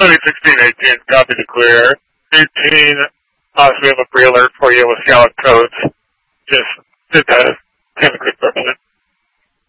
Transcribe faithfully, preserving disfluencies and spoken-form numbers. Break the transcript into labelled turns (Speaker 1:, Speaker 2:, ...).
Speaker 1: Study sixteen eighteen, copy to clear. eighteen, possibly have a pre-alert for you with Scout codes. Just did that. ten quick